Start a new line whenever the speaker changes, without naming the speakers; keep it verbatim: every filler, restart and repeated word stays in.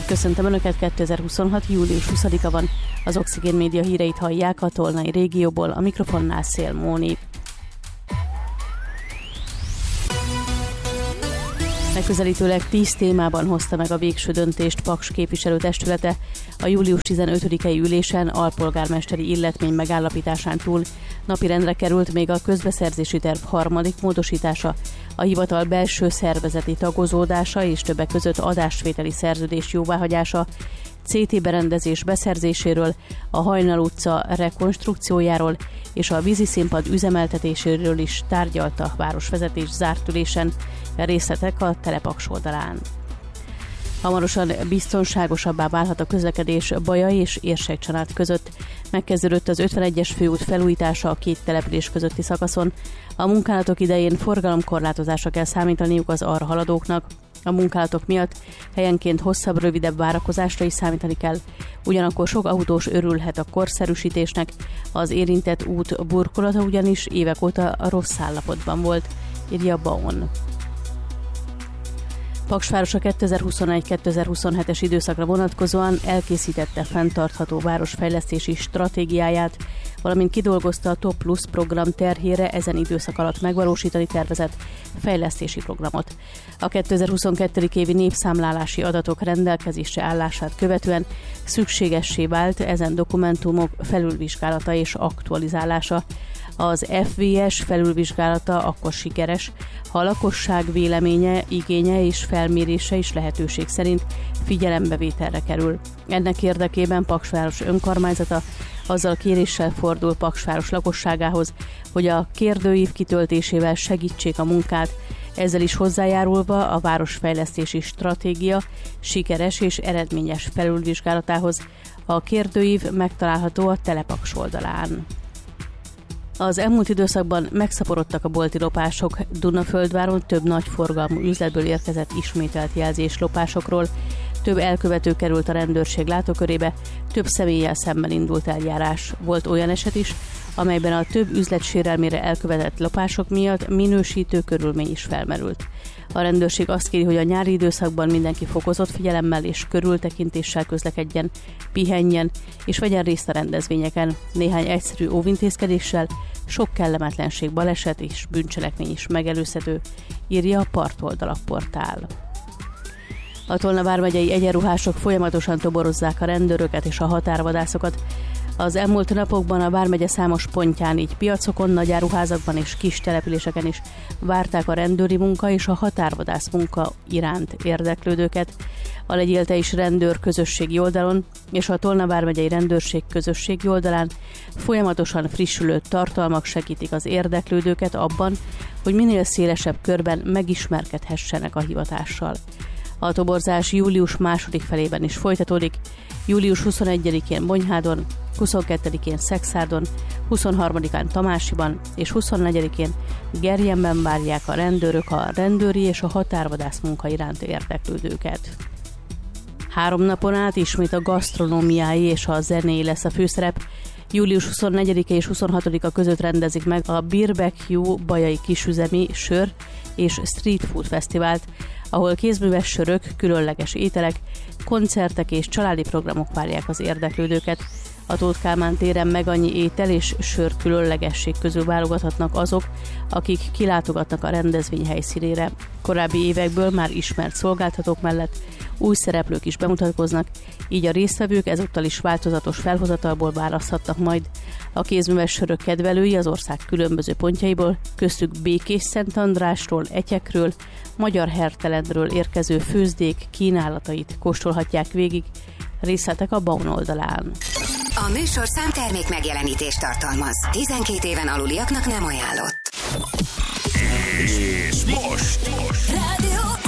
Köszöntöm Önöket, kétezer-huszonhat. július huszadika van. Az Oxigén Média híreit hallják a Tolnai régióból, a mikrofonnál Szél Móni. Megközelítőleg tíz témában hozta meg a végső döntést Paks képviselőtestülete. A július tizenötödikei ülésen alpolgármesteri illetmény megállapításán túl napirendre került még a közbeszerzési terv harmadik módosítása, a hivatal belső szervezeti tagozódása és többek között adásvételi szerződés jóváhagyása, cé té berendezés beszerzéséről, a Hajnal utca rekonstrukciójáról és a víziszínpad üzemeltetéséről is tárgyalt a városvezetés zárt ülésen, részletek a Telepaks oldalán. Hamarosan biztonságosabbá válhat a közlekedés Baja és Érsekcsanád között. Megkezdődött az ötvenegyes főút felújítása a két település közötti szakaszon. A munkálatok idején forgalomkorlátozásra kell számítaniuk az arra haladóknak. A munkálatok miatt helyenként hosszabb, rövidebb várakozásra is számítani kell. Ugyanakkor sok autós örülhet a korszerűsítésnek. Az érintett út burkolata ugyanis évek óta rossz állapotban volt, írja Baon. Paks városa kétezer-huszonegy kétezer-huszonhetes időszakra vonatkozóan elkészítette fenntartható városfejlesztési stratégiáját, valamint kidolgozta a Top Plus program terhére ezen időszak alatt megvalósítani tervezett fejlesztési programot. A kétezer-huszonkettő. évi népszámlálási adatok rendelkezésre állását követően szükségessé vált ezen dokumentumok felülvizsgálata és aktualizálása. Az ef vé es felülvizsgálata akkor sikeres, ha a lakosság véleménye, igénye és felmérése is lehetőség szerint figyelembevételre kerül. Ennek érdekében Paksváros önkormányzata azzal kéréssel fordul Paksváros lakosságához, hogy a kérdőív kitöltésével segítsék a munkát, ezzel is hozzájárulva a városfejlesztési stratégia sikeres és eredményes felülvizsgálatához. A kérdőív megtalálható a Telepaks oldalán. Az elmúlt időszakban megszaporodtak a bolti lopások. Dunaföldváron több nagyforgalmú üzletből érkezett ismételt jelzés lopásokról, több elkövető került a rendőrség látókörébe, több személlyel szemben indult eljárás. Volt olyan eset is, amelyben a több üzlet sérelmére elkövetett lopások miatt minősítő körülmény is felmerült. A rendőrség azt kéri, hogy a nyári időszakban mindenki fokozott figyelemmel és körültekintéssel közlekedjen, pihenjen és vegyen részt a rendezvényeken. Néhány egyszerű óvintézkedéssel sok kellemetlenség, baleset és bűncselekmény is megelőzhető, írja a Partoldalak portál. A Tolna vármegyei egyenruhások folyamatosan toborozzák a rendőröket és a határvadászokat. Az elmúlt napokban a vármegye számos pontján, így piacokon, nagyáruházakban és kis településeken is várták a rendőri munka és a határvadász munka iránt érdeklődőket. A Legyélte is rendőr közösségi oldalon és a Tolna vármegyei rendőrség közösségi oldalán folyamatosan frissülő tartalmak segítik az érdeklődőket abban, hogy minél szélesebb körben megismerkedhessenek a hivatással. A toborzás július második felében is folytatódik. július huszonegyedikén Bonyhádon, huszonkettedikén Szekszárdon, huszonharmadikán Tamásiban és huszonnegyedikén Gerjenben várják a rendőrök a rendőri és a határvadász munka iránt érdeklődőket. Három napon át ismét a gasztronómiái és a zenéi lesz a főszerep. július huszonnegyedike és huszonhatodika között rendezik meg a Barbecue Bajai Kisüzemi Sör és Street Food Fesztivált, ahol kézműves sörök, különleges ételek, koncertek és családi programok várják az érdeklődőket. A Tóth Kálmán téren meg annyi étel és sör különlegesség közül válogathatnak azok, akik kilátogatnak a rendezvény helyszínére. Korábbi évekből már ismert szolgáltatók mellett új szereplők is bemutatkoznak, így a résztvevők ezúttal is változatos felhozatalból választhatnak majd. A kézműves sörök kedvelői az ország különböző pontjaiból, köztük Békés Szent Andrásról, Etyekről, Magyar Hertelendről érkező főzdék kínálatait kóstolhatják végig, részletek a Baun oldalán.
A műsorszám termék megjelenítést tartalmaz. tizenkét éven aluliaknak nem ajánlott.
És most! most.
Rádió